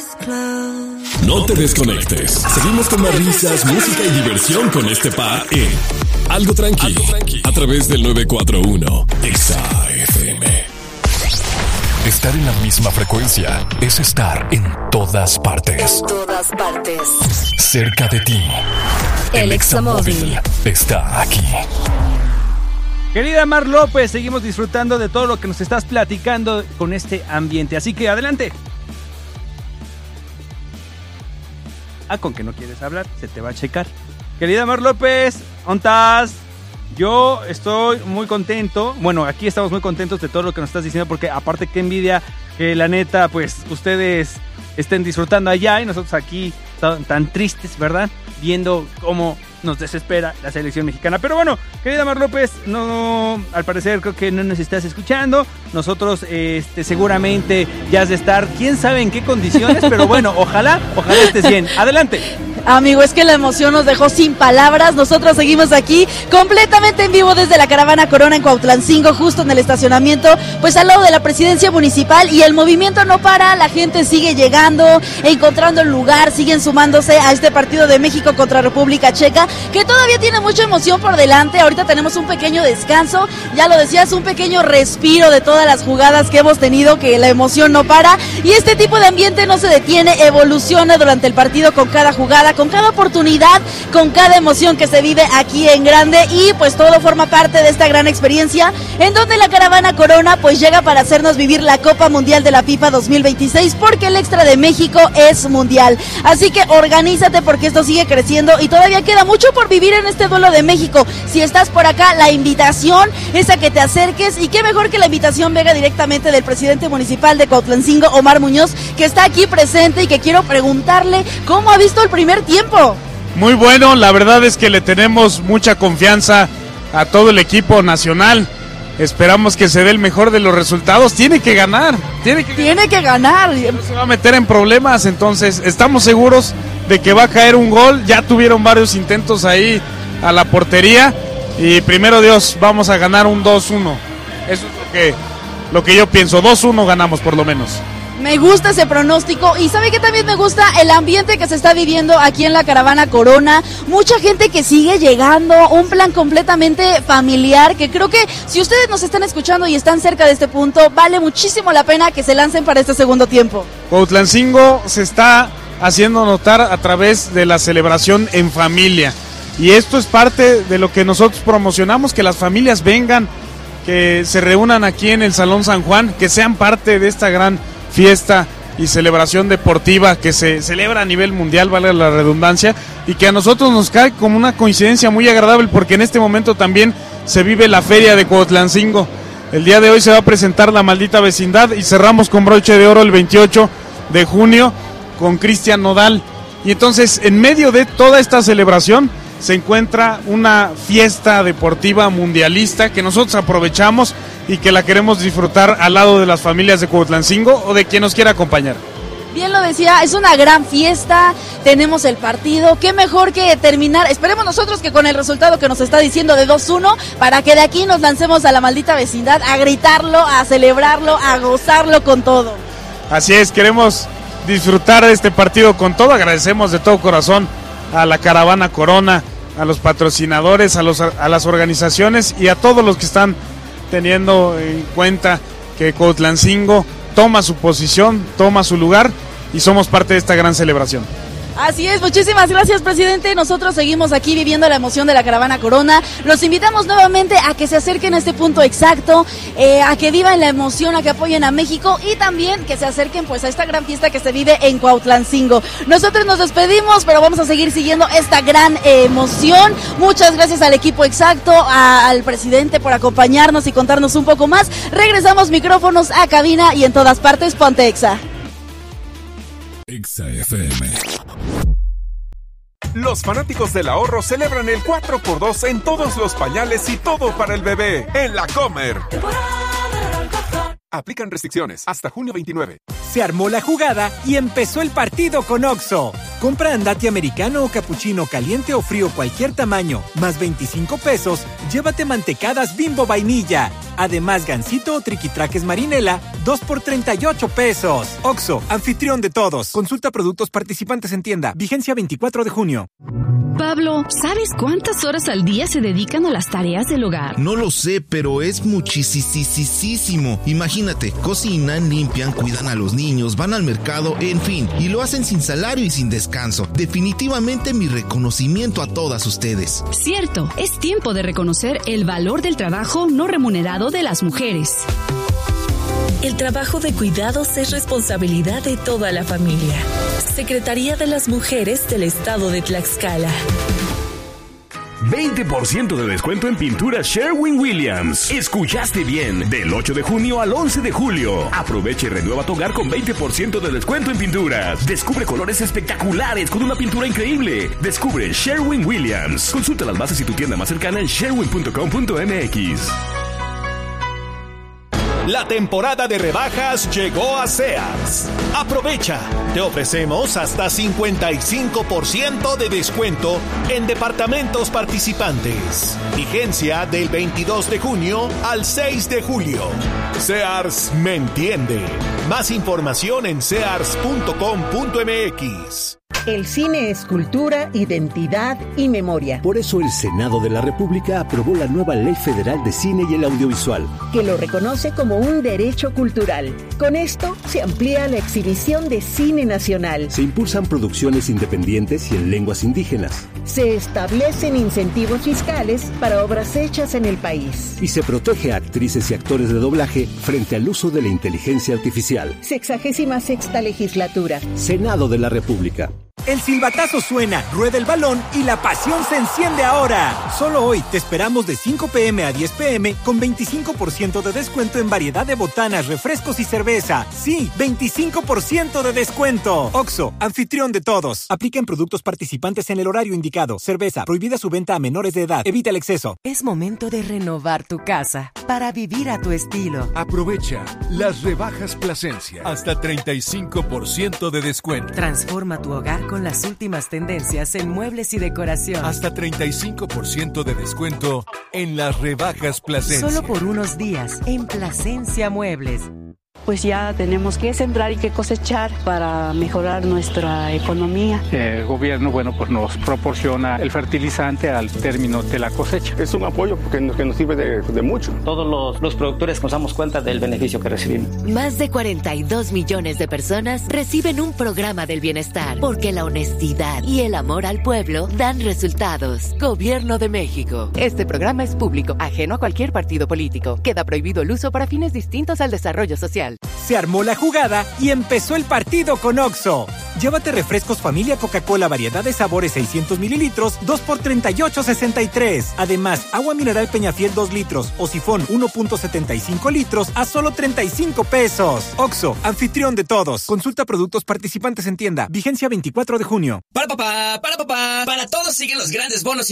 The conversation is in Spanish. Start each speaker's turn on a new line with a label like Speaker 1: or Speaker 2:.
Speaker 1: No te desconectes. Seguimos con más risas, música y diversión con este par en Algo Tranqui, a través del 941 Exa FM. Estar en la misma frecuencia es estar en todas partes.
Speaker 2: En todas partes.
Speaker 1: Cerca de ti. El Examóvil está aquí.
Speaker 3: Querida Mar López, seguimos disfrutando de todo lo que nos estás platicando con este ambiente. Así que adelante. Con que no quieres hablar, se te va a checar. Querida Mar López, ¿ontas? Yo estoy muy contento. Bueno, aquí estamos muy contentos de todo lo que nos estás diciendo, porque aparte que envidia que la neta, pues ustedes estén disfrutando allá y nosotros aquí tan tristes, ¿verdad? Viendo cómo nos desespera la selección mexicana. Pero bueno, querida Mar López, no, al parecer creo que no nos estás escuchando. Nosotros seguramente ya has de estar, quién sabe en qué condiciones, pero bueno, ojalá estés bien. Adelante.
Speaker 4: Amigo, es que la emoción nos dejó sin palabras. Nosotros seguimos aquí completamente en vivo desde la Caravana Corona en Cuautlancingo, justo en el estacionamiento, pues al lado de la presidencia municipal, y el movimiento no para, la gente sigue llegando, encontrando el lugar, siguen sumándose a este partido de México contra República Checa, que todavía tiene mucha emoción por delante. Ahorita tenemos un pequeño descanso, ya lo decías, un pequeño respiro de todas las jugadas que hemos tenido, que la emoción no para, y este tipo de ambiente no se detiene, evoluciona durante el partido con cada jugada, con cada oportunidad, con cada emoción que se vive aquí en grande, y pues todo forma parte de esta gran experiencia en donde la Caravana Corona pues llega para hacernos vivir la Copa Mundial de la FIFA 2026, porque el extra de México es mundial. Así que organízate, porque esto sigue creciendo y todavía queda mucho por vivir en este duelo de México. Si estás por acá, la invitación es a que te acerques, y qué mejor que la invitación venga directamente del presidente municipal de Cuautlancingo, Omar Muñoz, que está aquí presente y que quiero preguntarle cómo ha visto el primer tiempo.
Speaker 5: Muy bueno, la verdad es que le tenemos mucha confianza a todo el equipo nacional. Esperamos que se dé el mejor de los resultados. Tiene que ganar.
Speaker 4: Tiene que ganar.
Speaker 5: No se va a meter en problemas, entonces estamos seguros de que va a caer un gol. Ya tuvieron varios intentos ahí a la portería, y primero Dios, vamos a ganar un 2-1. Eso es lo que yo pienso. 2-1 ganamos por lo menos.
Speaker 4: Me gusta ese pronóstico, y ¿sabe qué también me gusta? El ambiente que se está viviendo aquí en la Caravana Corona. Mucha gente que sigue llegando, un plan completamente familiar, que creo que si ustedes nos están escuchando y están cerca de este punto, vale muchísimo la pena que se lancen para este segundo tiempo.
Speaker 5: Cuautlancingo se está haciendo notar a través de la celebración en familia, y esto es parte de lo que nosotros promocionamos, que las familias vengan, que se reúnan aquí en el Salón San Juan, que sean parte de esta gran fiesta y celebración deportiva que se celebra a nivel mundial, vale la redundancia, y que a nosotros nos cae como una coincidencia muy agradable, porque en este momento también se vive la feria de Cuautlancingo. El día de hoy se va a presentar La Maldita Vecindad, y cerramos con broche de oro el 28 de junio con Cristian Nodal. Y entonces, en medio de toda esta celebración se encuentra una fiesta deportiva mundialista que nosotros aprovechamos y que la queremos disfrutar al lado de las familias de Cuautlancingo o de quien nos quiera acompañar.
Speaker 4: Bien lo decía, es una gran fiesta, tenemos el partido, qué mejor que terminar, esperemos nosotros que con el resultado que nos está diciendo de 2-1, para que de aquí nos lancemos a La Maldita Vecindad, a gritarlo, a celebrarlo, a gozarlo con todo.
Speaker 5: Así es, queremos disfrutar de este partido con todo. Agradecemos de todo corazón a la Caravana Corona, a los patrocinadores, a las organizaciones y a todos los que están teniendo en cuenta que Cuautlancingo toma su posición, toma su lugar, y somos parte de esta gran celebración.
Speaker 4: Así es, muchísimas gracias, presidente. Nosotros seguimos aquí viviendo la emoción de la Caravana Corona. Los invitamos nuevamente a que se acerquen a este punto exacto, a que vivan la emoción, a que apoyen a México, y también que se acerquen pues a esta gran fiesta que se vive en Cuautlancingo. Nosotros nos despedimos, pero vamos a seguir siguiendo esta gran emoción. Muchas gracias al equipo exacto, al presidente por acompañarnos y contarnos un poco más. Regresamos micrófonos a cabina, y en todas partes, ponte Exa.
Speaker 1: Exa FM.
Speaker 6: Los fanáticos del ahorro celebran el 4x2 en todos los pañales y todo para el bebé en La Comer. Aplican restricciones hasta junio 29.
Speaker 7: Se armó la jugada y empezó el partido con OXXO.
Speaker 2: Compra Andati americano o capuchino caliente o frío cualquier tamaño, más 25 pesos, llévate mantecadas Bimbo vainilla. Además, gansito o triquitraques marinela, 2 por 38 pesos. Oxxo, anfitrión de todos. Consulta productos participantes en tienda. Vigencia 24 de junio.
Speaker 7: Pablo, ¿sabes cuántas horas al día se dedican a las tareas del hogar?
Speaker 8: No lo sé, pero es muchísimo. Imagínate, cocinan, limpian, cuidan a los niños, van al mercado, en fin, y lo hacen sin salario y sin descanso. Definitivamente mi reconocimiento a todas ustedes.
Speaker 7: Cierto, es tiempo de reconocer el valor del trabajo no remunerado de las mujeres.
Speaker 9: El trabajo de cuidados es responsabilidad de toda la familia. Secretaría de las Mujeres del Estado de Tlaxcala.
Speaker 10: 20% de descuento en pintura Sherwin-Williams. Escuchaste bien, del 8 de junio al 11 de julio. Aprovecha y renueva tu hogar con 20% de descuento en pinturas. Descubre colores espectaculares con una pintura increíble. Descubre Sherwin-Williams. Consulta las bases y tu tienda más cercana en sherwin.com.mx.
Speaker 11: La temporada de rebajas llegó a Sears. Aprovecha. Te ofrecemos hasta 55% de descuento en departamentos participantes. Vigencia del 22 de junio al 6 de julio. Sears me entiende. Más información en sears.com.mx.
Speaker 12: El cine es cultura, identidad y memoria.
Speaker 13: Por eso el Senado de la República aprobó la nueva Ley Federal de Cine y el Audiovisual,
Speaker 12: que lo reconoce como un derecho cultural. Con esto se amplía la exhibición de cine nacional.
Speaker 13: Se impulsan producciones independientes y en lenguas indígenas.
Speaker 12: Se establecen incentivos fiscales para obras hechas en el país.
Speaker 13: Y se protege a actrices y actores de doblaje frente al uso de la inteligencia artificial.
Speaker 12: 66ª legislatura.
Speaker 13: Senado de la República.
Speaker 2: El silbatazo suena, rueda el balón y la pasión se enciende ahora. Solo hoy te esperamos de 5 p.m. a 10 p.m. con 25% de descuento en variedad de botanas, refrescos y cerveza. Sí, 25% de descuento. Oxxo, anfitrión de todos. Aplica en productos participantes en el horario indicado. Cerveza, prohibida su venta a menores de edad. Evita el exceso.
Speaker 14: Es momento de renovar tu casa para vivir a tu estilo.
Speaker 15: Aprovecha las rebajas Plasencia. Hasta 35% de descuento.
Speaker 14: Transforma tu hogar con las últimas tendencias en muebles y decoración.
Speaker 15: Hasta 35% de descuento en las rebajas Plasencia.
Speaker 14: Solo por unos días en Plasencia Muebles.
Speaker 16: Pues ya tenemos que sembrar y que cosechar para mejorar nuestra economía.
Speaker 17: El gobierno, pues nos proporciona el fertilizante al término de la cosecha.
Speaker 18: Es un apoyo que nos sirve de mucho.
Speaker 19: Todos los productores nos damos cuenta del beneficio que recibimos.
Speaker 20: Más de 42 millones de personas reciben un programa del bienestar, porque la honestidad y el amor al pueblo dan resultados. Gobierno de México.
Speaker 21: Este programa es público, ajeno a cualquier partido político. Queda prohibido el uso para fines distintos al desarrollo social.
Speaker 2: Se armó la jugada y empezó el partido con Oxxo. Llévate refrescos familia Coca-Cola variedad de sabores 600 mililitros, 2 por 38.63. Además, agua mineral Peñafiel 2 litros o sifón 1.75 litros a solo 35 pesos. Oxxo, anfitrión de todos. Consulta productos participantes en tienda. Vigencia 24 de junio.
Speaker 22: Para todos siguen los grandes bonos